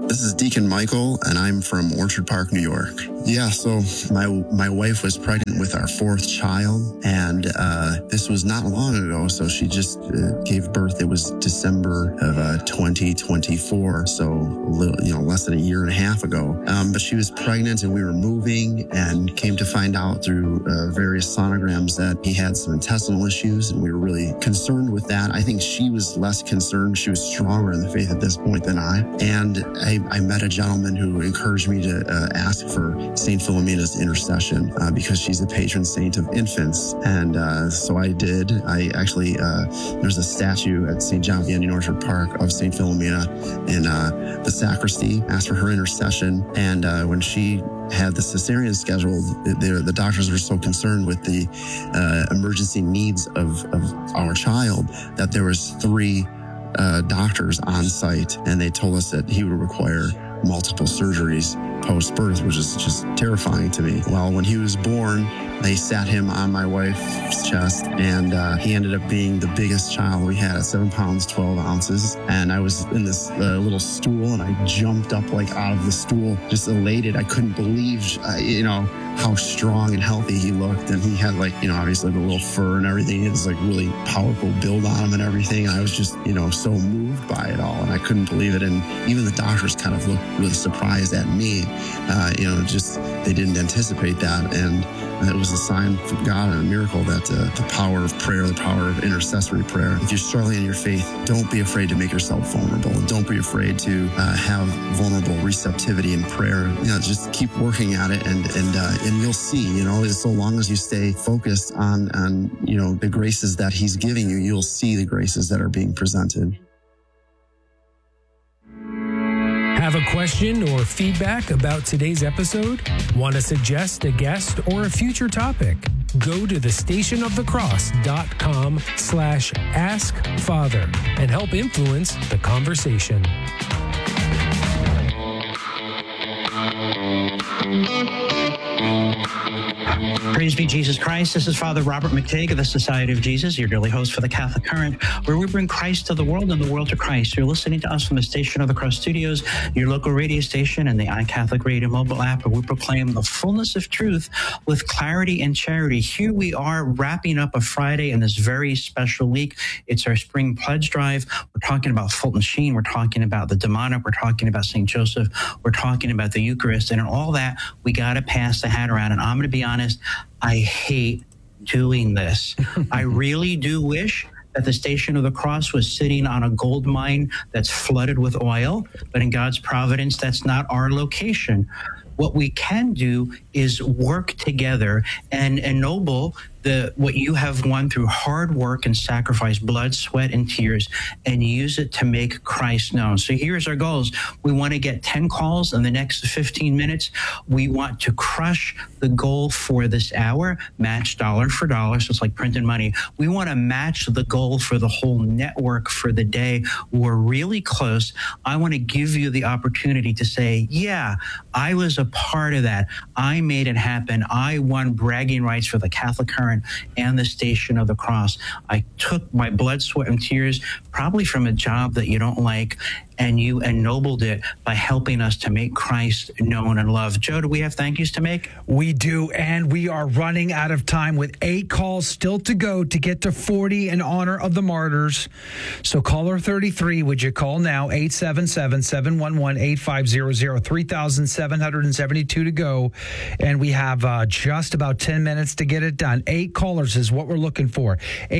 This is Deacon Michael, and I'm from Orchard Park, New York. Yeah, so my wife was pregnant with our fourth child, and this was not long ago, so she just gave birth. It was December of 2024, so less than a year and a half ago. But she was pregnant, and we were moving, and came to find out through various sonograms that he had some intestinal issues, and we were really concerned with that. I think she was less concerned. She was stronger in the faith at this point than I. And I met a gentleman who encouraged me to ask for St. Philomena's intercession because she's the patron saint of infants. And so I did. I actually, there's a statue at St. John Vianney in Orchard Park of St. Philomena in the sacristy, asked for her intercession. And when she had the cesarean scheduled, the doctors were so concerned with the emergency needs of our child that there was 3 doctors on site, and they told us that he would require multiple surgeries post-birth, which is just terrifying to me. Well, when he was born, they sat him on my wife's chest, and he ended up being the biggest child we had at 7 pounds, 12 ounces. And I was in this little stool, and I jumped up like out of the stool, just elated. I couldn't believe, how strong and healthy he looked. And he had obviously the little fur and everything. It was really powerful build on him and everything. And I was just, so moved by it all. And I couldn't believe it. And even the doctors kind of looked really surprised at me. They didn't anticipate that. And it was a sign from God and a miracle that the power of prayer, the power of intercessory prayer. If you're struggling in your faith, don't be afraid to make yourself vulnerable. Don't be afraid to have vulnerable receptivity in prayer. Just keep working at it, and you'll see. So long as you stay focused on the graces that He's giving you, you'll see the graces that are being presented. Have a question or feedback about today's episode? Want to suggest a guest or a future topic? Go to thestationofthecross.com/askfather and help influence the conversation. Praise be Jesus Christ. This is Father Robert McTague of the Society of Jesus, your daily host for the Catholic Current, where we bring Christ to the world and the world to Christ. You're listening to us from the Station of the Cross Studios, your local radio station, and the iCatholic Radio mobile app, where we proclaim the fullness of truth with clarity and charity. Here we are wrapping up a Friday in this very special week. It's our spring pledge drive. We're talking about Fulton Sheen. We're talking about the demonic. We're talking about St. Joseph. We're talking about the Eucharist. And in all that, we got to pass the hat around. And I'm going to be honest, I hate doing this. I really do wish that the Station of the Cross was sitting on a gold mine that's flooded with oil, but in God's providence, that's not our location. What we can do is work together and ennoble what you have won through hard work and sacrifice, blood, sweat, and tears, and use it to make Christ known. So here's our goals. We want to get 10 calls in the next 15 minutes. We want to crush the goal for this hour, match dollar for dollar, so it's like printing money. We want to match the goal for the whole network for the day. We're really close. I want to give you the opportunity to say, yeah, I was a part of that. I made it happen. I won bragging rights for the Catholic Current and the Station of the Cross. I took my blood, sweat, and tears, probably from a job that you don't like, and you ennobled it by helping us to make Christ known and loved. Joe, do we have thank yous to make? We do, and we are running out of time with 8 calls still to go to get to 40 in honor of the martyrs. So caller 33, would you call now? 877-711-8500, 3,772 to go, and we have just about 10 minutes to get it done. 8 callers is what we're looking for.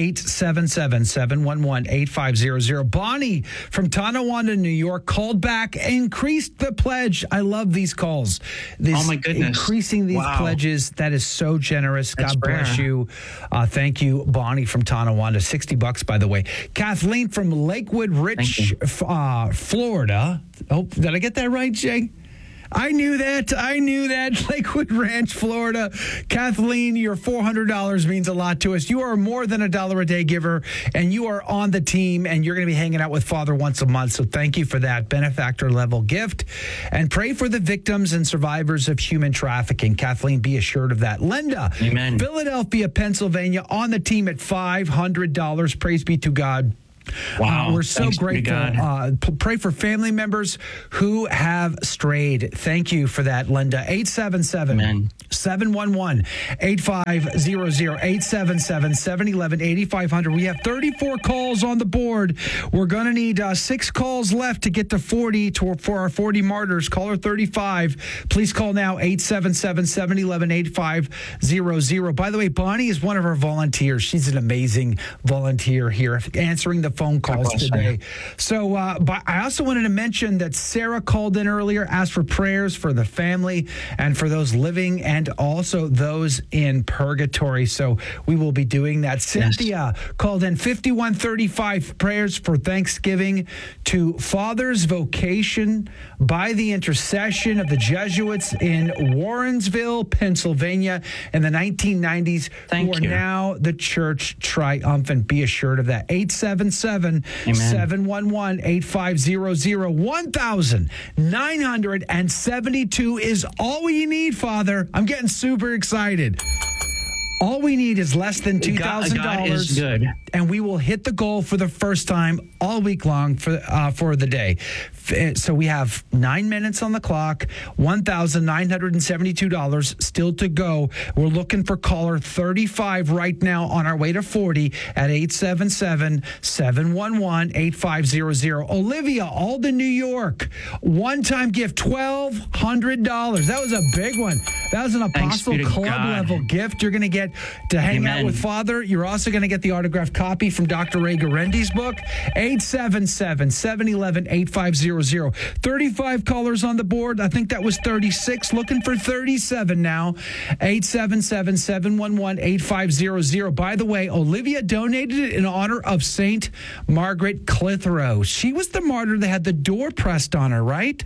877-711-8500. Bonnie from Tonawanda, New York, called back, increased the pledge. I love these calls. Oh, my goodness. Increasing these pledges. That is so generous. That's God bless you. Thank you, Bonnie from Tonawanda. $60, by the way. Kathleen from Lakewood Ridge, Florida. Oh, did I get that right, Jay? I knew that. Lakewood Ranch, Florida. Kathleen, your $400 means a lot to us. You are more than $1 a day giver, and you are on the team, and you're going to be hanging out with Father once a month. So thank you for that benefactor level gift. And pray for the victims and survivors of human trafficking. Kathleen, be assured of that. Linda, Amen. Philadelphia, Pennsylvania, on the team at $500. Praise be to God. Wow. We're so Thanks be to grateful. God. Pray for family members who have strayed. Thank you for that, Linda. 877-711-8500, 877-711-8500. We have 34 calls on the board. We're going to need 6 calls left to get to 40 for our 40 martyrs. Caller 35. Please call now, 877-711-8500. By the way, Bonnie is one of our volunteers. She's an amazing volunteer here, answering the phone calls today. So but I also wanted to mention that Sarah called in earlier, asked for prayers for the family and for those living and also those in purgatory. So we will be doing that. Cynthia called in 5135, prayers for Thanksgiving to Father's Vocation by the intercession of the Jesuits in Warrensville, Pennsylvania in the 1990s, who are now the church triumphant. Be assured of that. 877-711-8500. 1,972 is all we need, Father. I'm getting super excited. All we need is less than $2,000. God is good. And we will hit the goal for the first time all week long for the day. So we have 9 minutes on the clock, $1,972 still to go. We're looking for caller 35 right now on our way to 40 at 877-711-8500. Olivia, Alden, New York, one-time gift, $1,200. That was a big one. That was an Apostle Club level gift. You're going to get to hang out with Father. You're also going to get the autographed copy from Dr. Ray Garendi's book. 877-711-8500. 35 callers on the board. I think that was 36. Looking for 37 now. 877-711-8500. By the way, Olivia donated it in honor of Saint Margaret Clitheroe. She was the martyr that had the door pressed on her, right?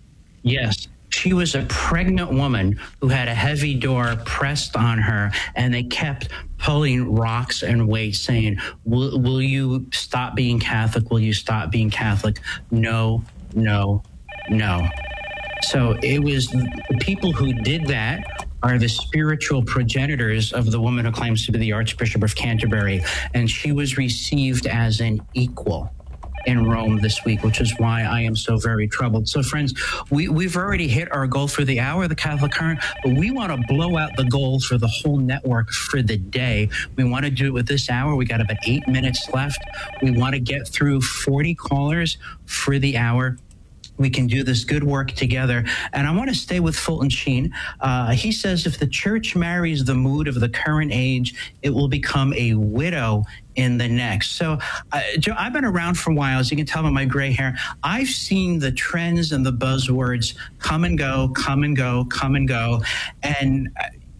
Yes. She was a pregnant woman who had a heavy door pressed on her, and they kept pulling rocks and weights saying, will you stop being Catholic? Will you stop being Catholic? No, no, no. So it was the people who did that are the spiritual progenitors of the woman who claims to be the Archbishop of Canterbury, and she was received as an equal in Rome this week, which is why I am so very troubled. So, friends, we've already hit our goal for the hour, the Catholic Current, but we want to blow out the goal for the whole network for the day. We want to do it with this hour. We got about 8 minutes left. We want to get through 40 callers for the hour. We can do this good work together. And I want to stay with Fulton Sheen. He says, if the church marries the mood of the current age, it will become a widow in the next. So, Joe, I've been around for a while. As you can tell by my gray hair, I've seen the trends and the buzzwords come and go, come and go, come and go. And,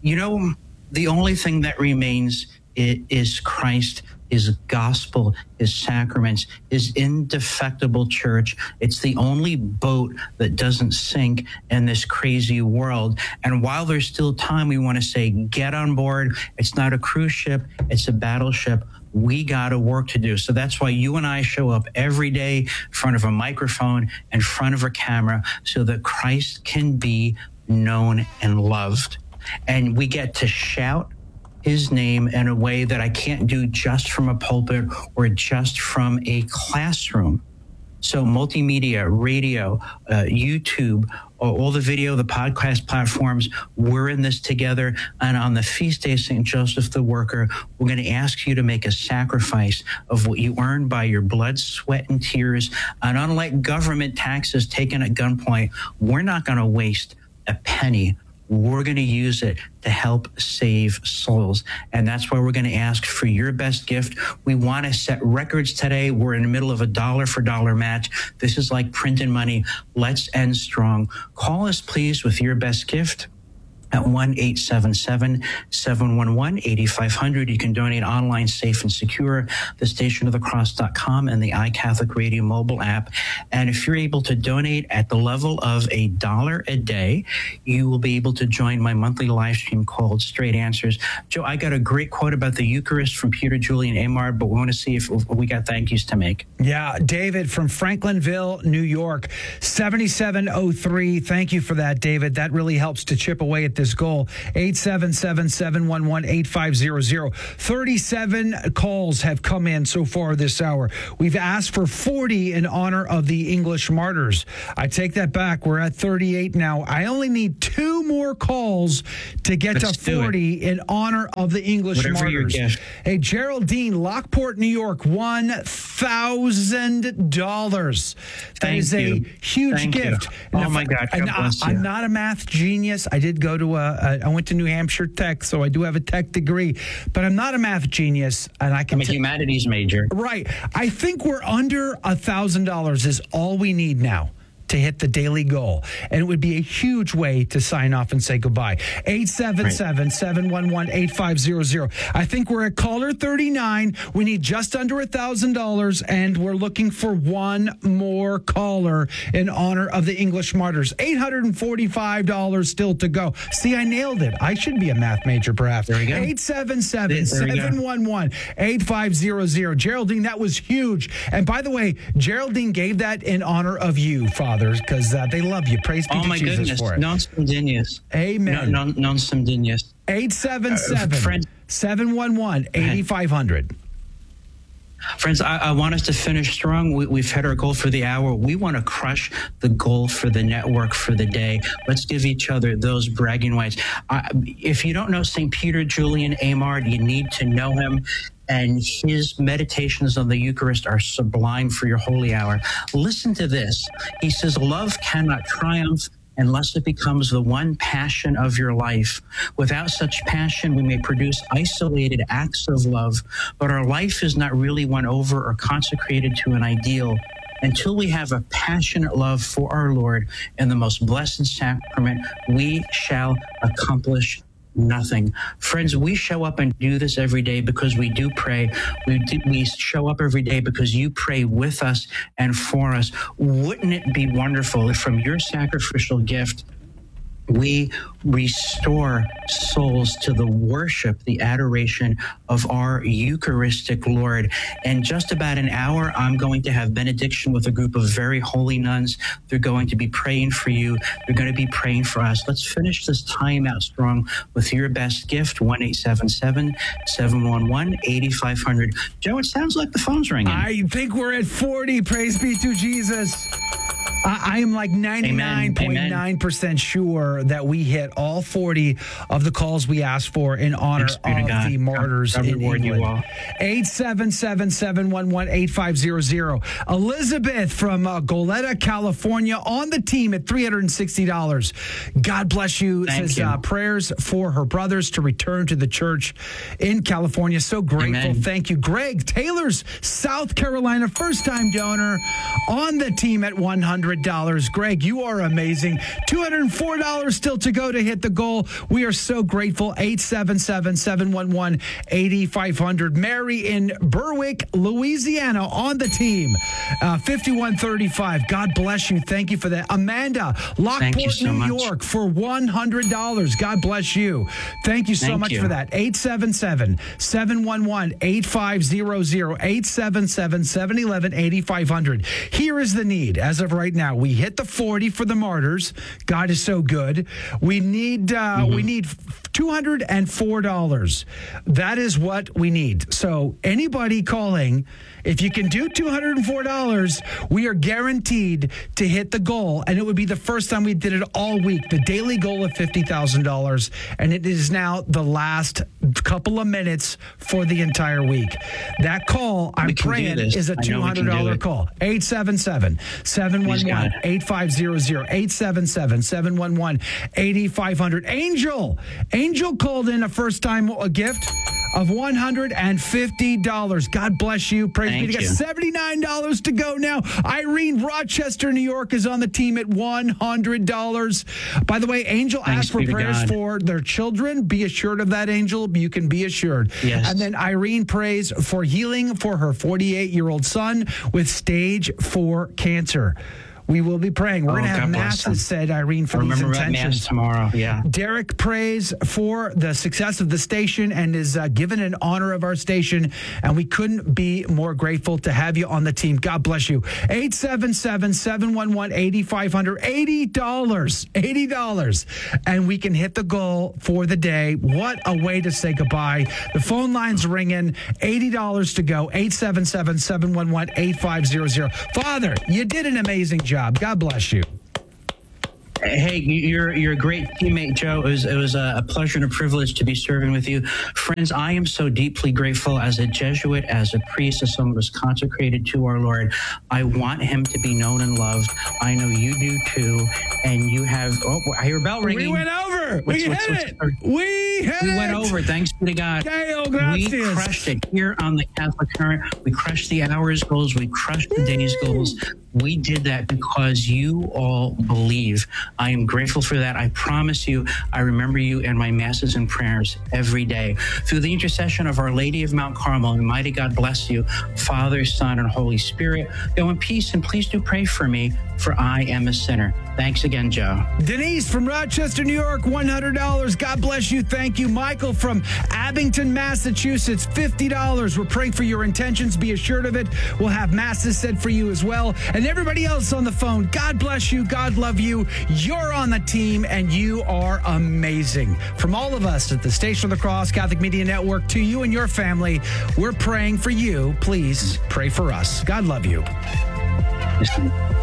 the only thing that remains is Christ, his gospel, his sacraments, his indefectible church. It's the only boat that doesn't sink in this crazy world. And while there's still time, we want to say, get on board. It's not a cruise ship. It's a battleship. We got a work to do. So that's why you and I show up every day in front of a microphone, in front of a camera, so that Christ can be known and loved. And we get to shout his name in a way that I can't do just from a pulpit or just from a classroom. So multimedia, radio, YouTube, all the video, the podcast platforms, we're in this together. And on the feast day of St. Joseph the Worker, we're going to ask you to make a sacrifice of what you earned by your blood, sweat, and tears. And unlike government taxes taken at gunpoint, we're not going to waste a penny. We're going to use it to help save souls. And that's why we're going to ask for your best gift. We want to set records today. We're in the middle of a dollar for dollar match. This is like printing money. Let's end strong. Call us, please, with your best gift at 1-877-711-8500. You can donate online, safe and secure, thestationofthecross.com and the iCatholic Radio mobile app. And if you're able to donate at the level of $1 a day, you will be able to join my monthly live stream called Straight Answers. Joe, I got a great quote about the Eucharist from Peter Julian Amard, but we want to see if we got thank yous to make. Yeah, David from Franklinville, New York, 7703. Thank you for that, David. That really helps to chip away at this goal. 877-711-8500. 37 calls have come in so far this hour. We've asked for 40 in honor of the English martyrs. I take that back. We're at 38 now. I only need 2 more calls to get to 40 in honor of the English martyrs. Hey, Geraldine, Lockport, New York, $1,000. That is a huge gift. Oh my God! I'm not a math genius. I did go to I went to New Hampshire Tech, so I do have a tech degree, but I'm not a math genius, and I'm a humanities major. Right. I think we're under $1,000 is all we need now to hit the daily goal. And it would be a huge way to sign off and say goodbye. 877-711-8500. I think we're at caller 39. We need just under $1,000, and we're looking for one more caller in honor of the English martyrs. $845 still to go. See, I nailed it. I should be a math major, perhaps. There we go. 877-711-8500. Geraldine, that was huge. And by the way, Geraldine gave that in honor of you, Father, because they love you. Praise be to Jesus for it. Non sum dignus. Amen. Non sum dignus. 877-711-8500. Friends, I want us to finish strong. We've hit our goal for the hour. We want to crush the goal for the network for the day. Let's give each other those bragging rights. If you don't know St. Peter Julian Amard, you need to know him. And his meditations on the Eucharist are sublime for your holy hour. Listen to this. He says, love cannot triumph unless it becomes the one passion of your life. Without such passion, we may produce isolated acts of love, but our life is not really won over or consecrated to an ideal. Until we have a passionate love for our Lord in the most blessed sacrament, we shall accomplish nothing. Friends, we show up and do this every day because we do pray. We show up every day because you pray with us and for us. Wouldn't it be wonderful if from your sacrificial gift, we restore souls to the worship, the adoration of our Eucharistic Lord. In just about an hour, I'm going to have benediction with a group of very holy nuns. They're going to be praying for you. They're going to be praying for us. Let's finish this time out strong with your best gift, 1-877-711-8500. Joe, it sounds like the phone's ringing. I think we're at 40. Praise be to Jesus. I am like 99.9% sure that we hit all 40 of the calls we asked for in honor of the martyrs in England. 877-711-8500. Elizabeth from Goleta, California, on the team at $360. God bless you. Says prayers for her brothers to return to the church in California. So grateful. Amen. Thank you. Greg Taylor's South Carolina, first-time donor on the team at $100. Greg, you are amazing. $204 still to go to hit the goal. We are so grateful. 877-711-8500. Mary in Berwick, Louisiana, on the team. 5135. God bless you. Thank you for that. Amanda, Lockport, New York, for $100. God bless you. Thank you so much for that. 877-711-8500. 877-711-8500. Here is the need as of right now. We hit the 40 for the martyrs. God is so good. We need $204. That is what we need. So anybody calling, if you can do $204, we are guaranteed to hit the goal. And it would be the first time we did it all week. The daily goal of $50,000. And it is now the last couple of minutes for the entire week. That call, I'm praying, is a $200 call. 877-711-8500. 877-711-8500. Angel called in a first-time gift of $150. God bless you. Praise be to God. $79 to go now. Irene, Rochester, New York, is on the team at $100. By the way, Angel asked for prayers for their children. Be assured of that, Angel. You can be assured. Yes. And then Irene prays for healing for her 48-year-old son with stage 4 cancer. We will be praying. We're going to have God bless them. masses said, Irene, for these Remember about intentions. Mass tomorrow. Yeah. Derek prays for the success of the station and is given in honor of our station. And we couldn't be more grateful to have you on the team. God bless you. 877-711-8500. $80. And we can hit the goal for the day. What a way to say goodbye. The phone line's ringing. $80 to go. 877-711-8500. Father, you did an amazing job. God bless you. Hey, you're a great teammate, Joe. It was a pleasure and a privilege to be serving with you. Friends, I am so deeply grateful as a Jesuit, as a priest, as someone who's consecrated to our Lord. I want him to be known and loved. I know you do too. And you have, I hear a bell ringing. We went over. We hit it. We went over. Thanks be to God. We crushed it here on the Catholic Current. We crushed the hours goals. We crushed the days goals. We did that because you all believe. I am grateful for that. I promise you, I remember you in my masses and prayers every day. Through the intercession of Our Lady of Mount Carmel, and mighty God bless you, Father, Son, and Holy Spirit. Go in peace, and please do pray for me, for I am a sinner. Thanks again, Joe. Denise from Rochester, New York, $100. God bless you. Thank you. Michael from Abington, Massachusetts, $50. We're praying for your intentions. Be assured of it. We'll have masses said for you as well. And everybody else on the phone, God bless you. God love you. You're on the team, and you are amazing. From all of us at the Station of the Cross Catholic Media Network to you and your family, we're praying for you. Please pray for us. God love you.